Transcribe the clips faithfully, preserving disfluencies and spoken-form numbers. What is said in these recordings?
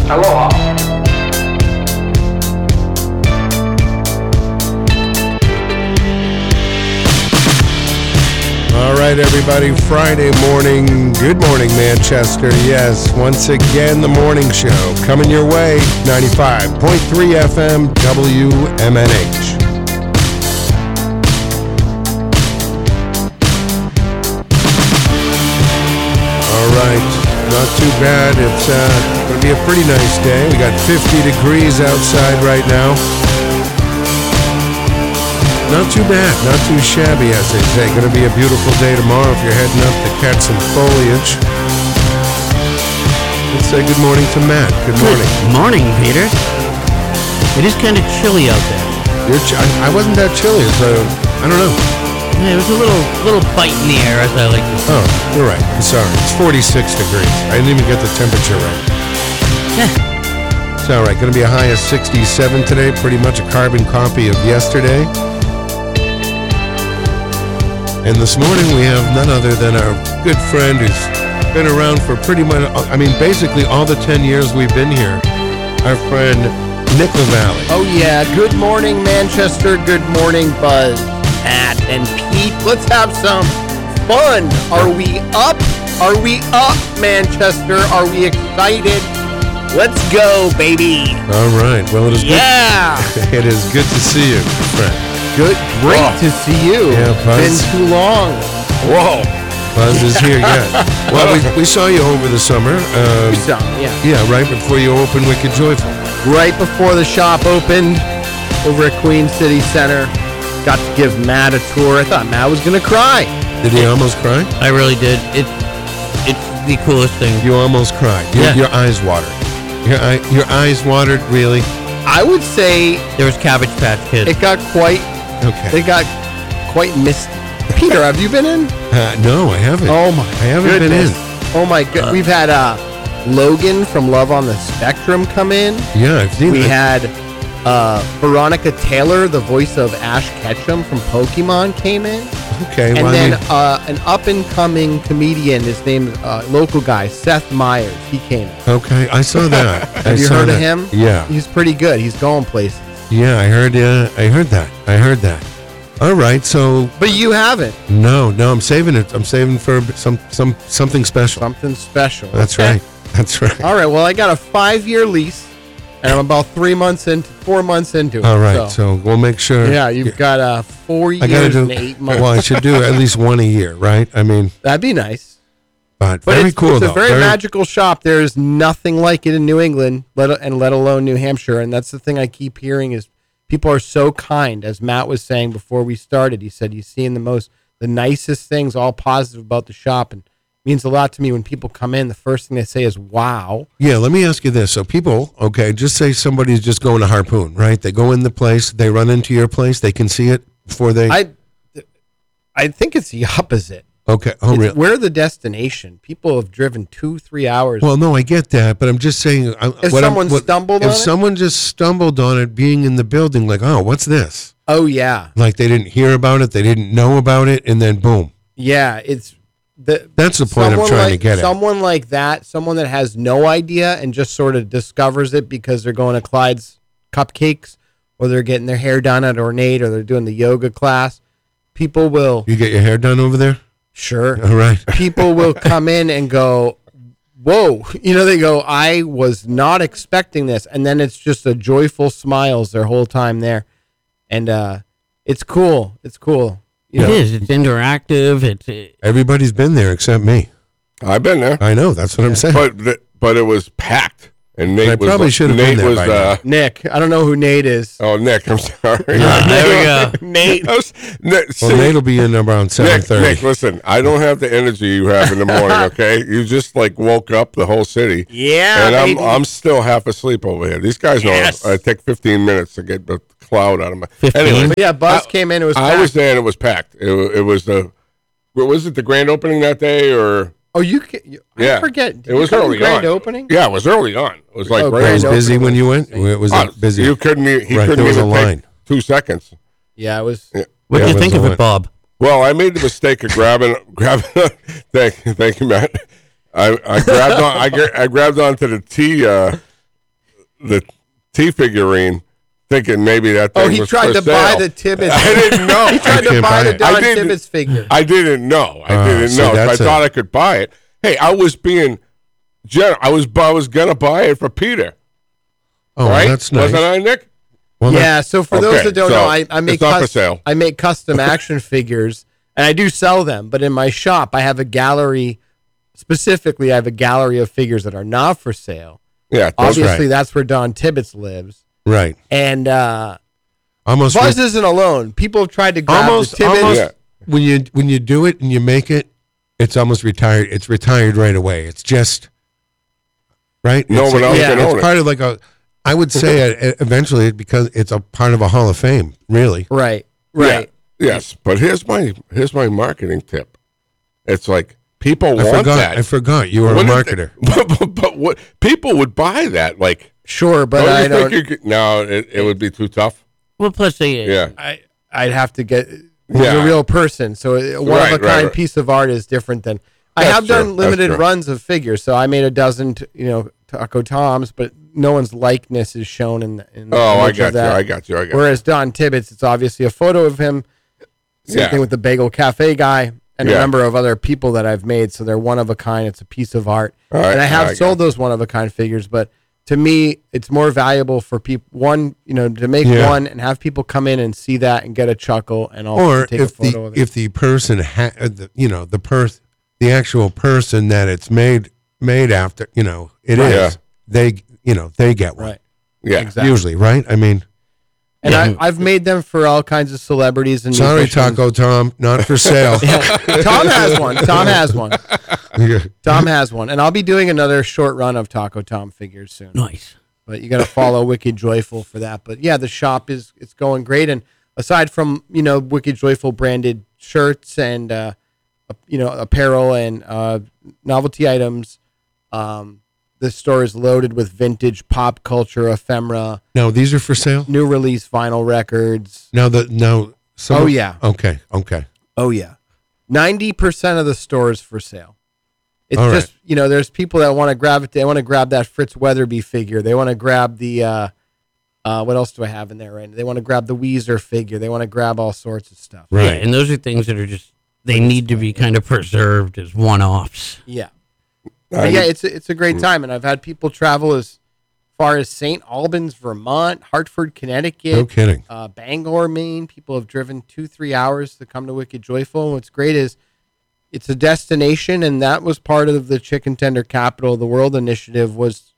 Aloha. All right, everybody, Friday morning. Good morning, Manchester. Yes, once again, the morning show coming your way. ninety-five point three F M, W M N H. All right, not too bad. It's uh, going to be a pretty nice day. We got fifty degrees outside right now. Not too bad, not too shabby, as they say. Going to be a beautiful day tomorrow if you're heading up to catch some foliage. Let's say good morning to Matt. Good morning. Good morning, Peter. It is kind of chilly out there. You're ch- I, I wasn't that chilly, so I don't know. Yeah, it was a little little bite in the air, as I like to say. Oh, you're right. I'm sorry. It's forty-six degrees. I didn't even get the temperature right. Yeah. It's all right. Going to be a high of sixty-seven today. Pretty much a carbon copy of yesterday. And this morning we have none other than our good friend who's been around for pretty much, I mean, basically all the ten years we've been here, our friend Nick LaValle. Oh, yeah. Good morning, Manchester. Good morning, Buzz, Matt, and Pete. Let's have some fun. Are we up? Are we up, Manchester? Are we excited? Let's go, baby. All right. Well, it is yeah. good. It is good to see you, friend. Good. Great oh. to see you. Yeah, Buzz. Been too long. Whoa. Buzz is here, yeah. Well, we, we saw you over the summer. Um, We saw, yeah. Yeah, right before you opened Wicked Joyful. Right before the shop opened over at Queen City Center. Got to give Matt a tour. I thought Matt was going to cry. Did he almost cry? I really did. It, it's the coolest thing. You almost cried. Your, Yeah. your eyes watered. Your, eye, your eyes watered, really? I would say There was Cabbage Patch Kids. it got quite, Okay. it got quite misty. Peter, have you been in? Uh, no, I haven't. Oh my I haven't goodness. been in. Oh my god. Uh, We've had uh, Logan from Love on the Spectrum come in. Yeah, I've seen We that. had uh, Veronica Taylor, the voice of Ash Ketchum from Pokemon, came in. Okay, And well, then I mean, uh, an up-and-coming comedian, his name is uh, local guy, Seth Meyers. He came in. okay, I saw that. I Have you saw heard that. of him? Yeah, He's pretty good. He's going places. yeah, I heard. Uh, I heard that. I heard that. All right, so But you haven't. no, no, I'm saving it. I'm saving for some, some, something special. Something special. That's Okay. right. That's right. All right. Well, I got a five-year lease, and I'm about three months into, four months into it. All right, So, so we'll make sure. yeah, you've got uh, four I gotta years do. and eight months. Well, I should do at least one a year, right? I mean, That'd be nice. but, But very it's, cool it's though. a very, magical shop. There's nothing like it in New England, let and let alone New Hampshire. And that's the thing I keep hearing is people are so kind. As Matt was saying before we started, he said he's seeing the most, the nicest things, all positive about the shop, and it means a lot to me when people come in. The first thing they say is "Wow." Yeah, let me ask you this. So people, okay, just say somebody's just going to Harpoon, right? They go in the place, they run into your place, they can see it before they. I, I think it's the opposite. okay. Oh, It's- really? We're the destination. People have driven two, three hours. Well, no, I get that, but I'm just saying. I, If what I'm- someone what- stumbled if on it? someone just stumbled on it, being in the building, like, oh, what's this? oh yeah, Like they didn't hear about it, they didn't know about it, and then boom. yeah. It's the. That's the point I'm someone trying like, to get at. Someone like that, someone that has no idea and just sort of discovers it because they're going to Clyde's Cupcakes, or they're getting their hair done at Ornate, or they're doing the yoga class. People will You get your hair done over there? sure. All right. People will come in and go, whoa, you know, they go, I was not expecting this. And then it's just a joyful smiles their whole time there. And uh, it's cool. It's cool. You It know, is. It's interactive. It's it, Everybody's been there except me. I've been there, I know. That's what I'm saying. but th- but it was packed, and Nate I was probably should have been Nate there was by now. uh, Nick, I don't know who Nate is. oh Nick, I'm sorry. there we go. Nate. I was- Nick, well, see, Nate will be in around seven Nick, thirty. Nick, listen, I don't have the energy you have in the morning. Okay, you just like woke up the whole city. Yeah, and I'm baby. I'm still half asleep over here. These guys know Yes. I take fifteen minutes to get the cloud out of my. fifteen? Anyway, But yeah, Buzz I- came in. It was I packed. was there and it was packed. It, wa- it was the, what was it, the grand opening that day or? Oh, you, ca- you I Yeah. forget. Did It you was come to early grand on. opening? Yeah, it was early on. It was like Oh, right It was grand busy opening. when you went. It was Uh, it busy. You couldn't. e- He Right, couldn't there was even a line. take two seconds. Yeah, it was. Yeah. what Yeah, do you it think was of a it, lot. Bob? Well, I made the mistake of grabbing, grabbing. thank, thank you, Matt. I, I grabbed on. I, gra- I grabbed onto the T, uh, the T figurine, thinking maybe that thing Oh, he was tried for to sale. buy the Tibbetts. I didn't know. He tried to can't buy buy the it. I Don didn't- Tibbetts figure. I didn't know. I Oh, didn't so know. So I that's thought it. I could buy it. Hey, I was being gen- I was I was gonna buy it for Peter. Oh, right? that's nice. Wasn't I, Nick? Well, that- Yeah, so for those Okay, that don't so know, I, I make it's not for cus- sale. I make custom action figures, and I do sell them. But in my shop, I have a gallery. Specifically, I have a gallery of figures that are not for sale. Yeah. those- Obviously, right. that's where Don Tibbetts lives. right. And uh, Almost. Buzz re- isn't alone. People have tried to grab almost. the Tibbetts. Almost. Yeah. When you when you do it and you make it, it's almost retired. It's retired right away. It's just right. No It's- one else Yeah, can It's own it. part of like a. I would say it, eventually because it's a part of a Hall of Fame. Really. Right, Yeah, right. yes, but here's my here's my marketing tip. It's like people I want forgot. that. I forgot you were a Wouldn't they- marketer. but, but, but what people would buy that? Like, Sure, but don't I you don't. think you could, no, it, it would be too tough. Well, plus they, Yeah, I I'd have to get. He's Yeah. a real person, so a one Right, of a right, kind right. piece of art is different than. I That's have true, done that's limited true. runs of figures, so I made a dozen, t- you know, Taco Toms, but no one's likeness is shown in the. In the Oh, I image got of you. that. I got you. I got you. Whereas Don Tibbetts, it's obviously a photo of him. Same Yeah. thing with the Bagel Cafe guy and a Yeah. number of other people that I've made. So they're one of a kind. It's a piece of art, All right, and I have I sold got those one of a kind figures. But to me, it's more valuable for people. One, you know, to make Yeah. one and have people come in and see that and get a chuckle, and also Or take if a photo the of it. if the person ha- uh, the, you know the person the actual person that it's made made after you know it is Right. Yeah. they you know they get one Right. Yeah, Exactly. usually right. I mean, And Yeah. I, I've made them for all kinds of celebrities and sorry, musicians. Taco Tom, not for sale. Tom has one. Tom has one. Yeah. Tom has one, and I'll be doing another short run of Taco Tom figures soon. nice. But you got to follow Wicked Joyful for that. But yeah, the shop is it's going great, and aside from you know Wicked Joyful branded shirts and uh, you know apparel and uh, novelty items, um, the store is loaded with vintage pop culture ephemera, Now these are for sale. new release vinyl records. Now the now. Some, Oh, yeah. Okay. Okay. Oh yeah, ninety percent of the store is for sale. It's All right. just you know, there's people that want to grab it. They want to grab that Fritz Weatherby figure. They want to grab the uh, uh, what else do I have in there? Right? They want to grab the Weezer figure. They want to grab all sorts of stuff. Right. Yeah, and those are things that are just they need to be kind of preserved as one-offs. Yeah, I- but yeah, it's a, it's a great time, and I've had people travel as far as Saint Albans, Vermont, Hartford, Connecticut, No kidding. uh, Bangor, Maine. People have driven two, three hours to come to Wicked Joyful. And what's great is it's a destination, and that was part of the Chicken Tender Capital of the World initiative was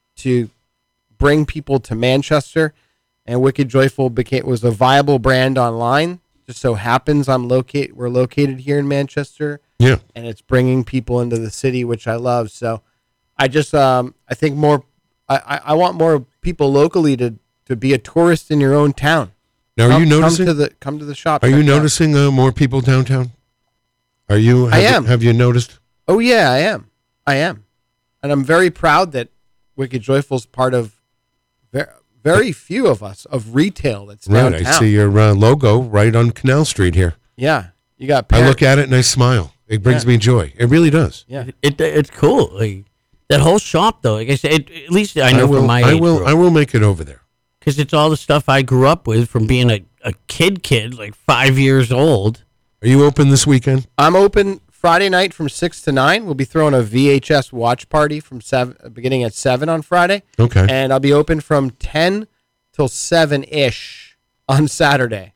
to bring people to Manchester, and Wicked Joyful became was a viable brand online. Just so happens I'm locate we're located here in Manchester, Yeah. and it's bringing people into the city, which I love. So I just um I think more I, I, I want more people locally to to be a tourist in your own town. Now are come, you noticing? Come to the come to the shop. Are check you it out. noticing uh, more people downtown? Are you? Have I you- am. have you noticed? Oh yeah, I am. I am, and I'm very proud that Wicked Joyful's part of very, very few of us of retail that's Right. downtown. I see your uh, logo right on Canal Street here. Yeah, you got. I Par- look at it and I smile. It brings Yeah. me joy. It really does. Yeah, It, it's cool. Like, that whole shop, though, like I said, it, at least I know will. from my I age will. I will make it over there. because it's all the stuff I grew up with from being a, a kid, kid, like five years old. Are you open this weekend? I'm open Friday night from six to nine. We'll be throwing a V H S watch party from seven, beginning at seven on Friday, Okay. and I'll be open from ten till seven ish on Saturday.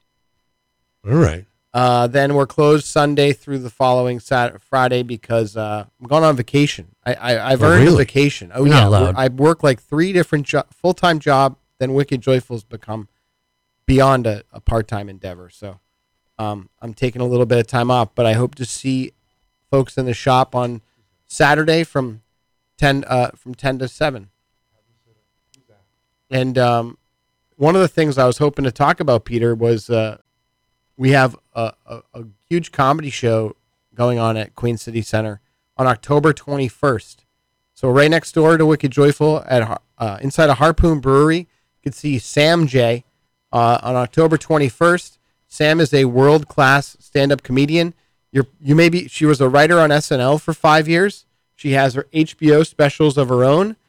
All right. Uh, then we're closed Sunday through the following Saturday, Friday because uh, I'm going on vacation. I, I, I've Oh, earned really? a vacation. Oh You're yeah, not allowed. I work like three different jo- full time job. Then Wicked Joyful's become beyond a, a part time endeavor. So um, I'm taking a little bit of time off, but I hope to see folks in the shop on Saturday from ten uh, from ten to seven. And um, one of the things I was hoping to talk about, Peter, was. Uh, We have a, a, a huge comedy show going on at Queen City Center on October twenty-first. So right next door to Wicked Joyful at Har- uh, inside a Harpoon Brewery, you can see Sam J uh, on October twenty-first. Sam is a world-class stand-up comedian. You're, you may be, she was a writer on S N L for five years. She has her H B O specials of her own.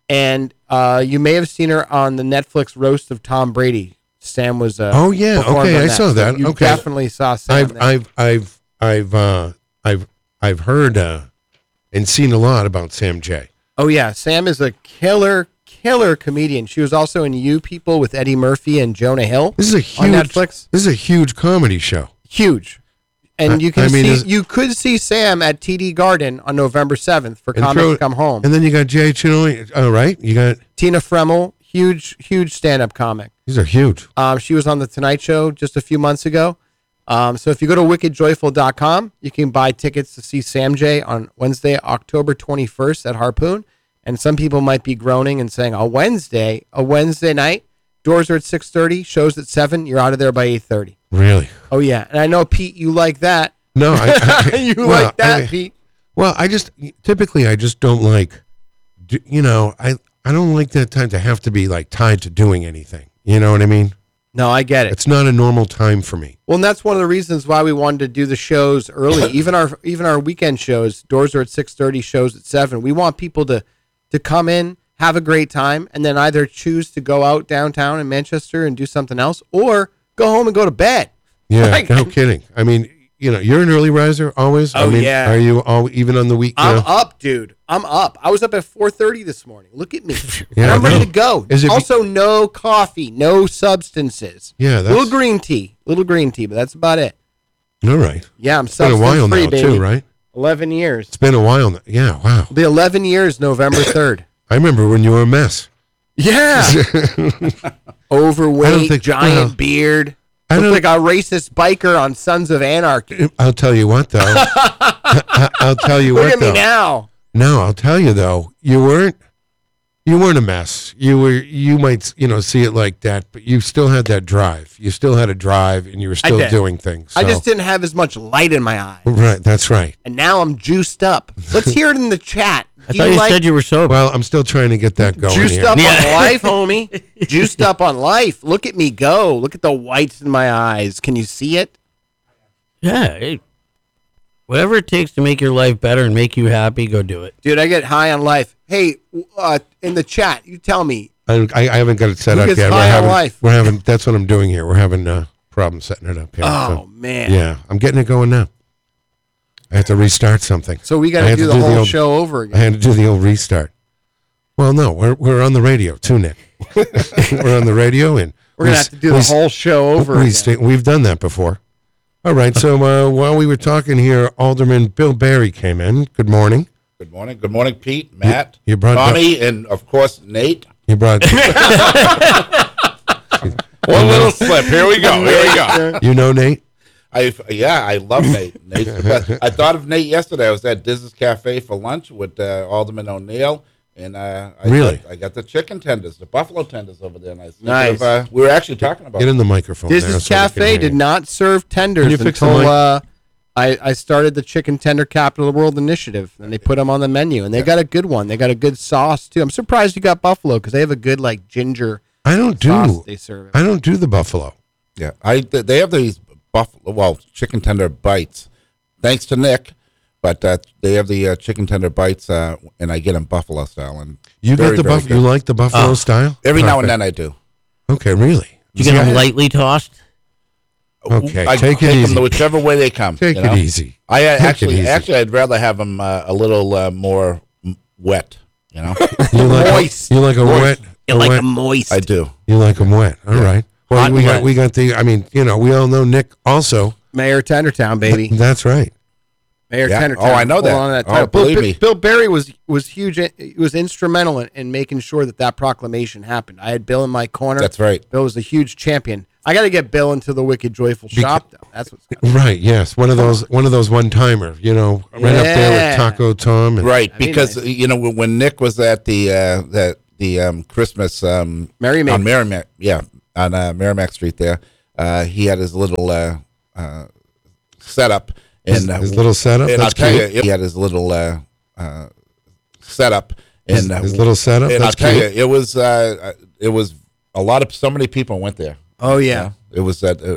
And uh, you may have seen her on the Netflix roast of Tom Brady. Sam was. Uh, Oh yeah, performed okay, on I saw So that. you Okay, definitely saw Sam. I've there. I've I've I've uh, I've I've heard uh, and seen a lot about Sam J. Oh yeah, Sam is a killer, killer comedian. She was also in You People with Eddie Murphy and Jonah Hill. This is a huge on Netflix. This is a huge comedy show. Huge. And I- you can I mean, see is- you could see Sam at T D Garden on November seventh for And Comics throw- Come Home. And then you got Jay Chinoli. Oh, right. You got Tina Fremmel, huge, huge stand-up comic. these are huge. Um, she was on the Tonight Show just a few months ago. Um, so if you go to wicked joyful dot com, you can buy tickets to see Sam J on Wednesday, October twenty-first at Harpoon. And some people might be groaning and saying, a Wednesday, a Wednesday night, doors are at six thirty, shows at seven, you're out of there by eight thirty. Really? Oh, yeah. And I know, Pete, you like that. No, I, I you well, like that, I- Pete. Well, I just typically I just don't like, do- you know, I I don't like that time to have to be like tied to doing anything. You know what I mean? No, I get it. It's not a normal time for me. Well, and that's one of the reasons why we wanted to do the shows early. even our even our weekend shows, doors are at six thirty, shows at seven. We want people to to come in, have a great time, and then either choose to go out downtown in Manchester and do something else, or go home and go to bed. Yeah, Like- no kidding. I mean, you know, you're an early riser always. I Oh, mean, yeah. Are you all even on the week? I'm you know? up, dude. I'm up. I was up at four thirty this morning. Look at me. Yeah, and I'm I ready know. to go. Is it be- also, no coffee, no substances. Yeah, that's little green tea, little green tea, but that's about it. all right. Yeah, I'm It's been a substance while free, now baby. too, right? Eleven years. It's been a while now. Yeah, wow. It'll be eleven years, November third. I remember when you were a mess. Yeah. Overweight, think- giant well, beard. I Looked don't- like a racist biker on Sons of Anarchy. I'll tell you what, though. I- I'll tell you Look what, at me though. now. No, I'll tell you though. You weren't. You weren't a mess. You were. You might, you know, see it like that, but you still had that drive. You still had a drive, and you were still did. doing things. I so- just didn't have as much light in my eye. Right. That's right. And now I'm juiced up. Let's hear it in the chat. I Do thought you like said you were sober. Well, I'm still trying to get that going juiced here. up Yeah. on life, homie? Juiced up on life. Look at me go. Look at the whites in my eyes. Can you see it? yeah. Hey, whatever it takes to make your life better and make you happy, go do it. Dude, I get high on life. Hey, uh, in the chat, you tell me. I, I I haven't got it set Who up gets yet. high We're on having, life? we're having. That's what I'm doing here. We're having uh, problems setting it up here. Oh, So, man. yeah, I'm getting it going now. I have to restart something. So we got I to had do to the do the whole old- show over I again. had to do the old restart. Well, no, we're we're on the radio too, Nick. We're on the radio, and We're going to have to do the whole show over we again. stay, We've done that before. All right. So uh, while we were talking here, Alderman Bill Barry came in. Good morning. Good morning. Good morning, Pete, Matt, you brought Tommy, and of course Nate. You brought. One little slip. Here we go. Here we go. You know Nate. I yeah, I love Nate. Nate's the best. I thought of Nate yesterday. I was at Diz's Cafe for lunch with uh, Alderman O'Neill, and uh, I Really? got, I got the chicken tenders, the buffalo tenders over there. And I was thinking Nice. Of, uh, we were actually talking about Get in the microphone. This there is so we can Cafe hear did you. not serve tenders Can you fix the until mic? uh, I, I started the Chicken Tender Capital of the World initiative, and they put them on the menu, and they got a good one. They got a good sauce too. I'm surprised you got buffalo because they have a good like ginger I don't sauce do. they serve. I don't do the buffalo. Yeah, I th- they have these buffalo, well, chicken tender bites. Thanks to Nick, but uh, they have the uh, chicken tender bites, uh, and I get them buffalo style. And You very, got the very buff. You good. like the buffalo Oh. style? Every now and Perfect. then I do. Okay, really. Did you get them Yeah. lightly tossed? Okay, I take it take easy. them whichever way they come. Take you it know? easy. I uh, Take it actually, easy. actually, I'd rather have them uh, a little uh, more m- wet. You know, You like Moist. A, you like a Moist. wet. You a like wet- them moist. I do. You like them wet. All right. Well, Hot we and got wet. we got the. I mean, you know, we all know Nick also. Mayor Tendertown, baby. That's right. Mayor Yeah. Tendertown. Oh, I know Hold that. on to that Oh, title. Bill, believe me. Bill Barry was was huge. He was instrumental in, in making sure that that proclamation happened. I had Bill in my corner. That's right. Bill was a huge champion. I got to get Bill into the Wicked Joyful shop though. That's what's going Right. Yes. One of those. One of those one timer. You know, right up there Yeah. with Taco Tom. And, Right, That'd be because nice. you know when when Nick was at the uh, that the um, Christmas um, Merrimack. on Merrimack, yeah, on uh, Merrimack Street there, uh, he had his little uh, uh, setup His, and uh, his little setup. and I'll That's tell cute. you, he had his little uh, uh, setup His, and uh, his little setup. and I'll That's tell cute. you, it was uh, it was a lot of so many people went there. Oh yeah. It was that uh,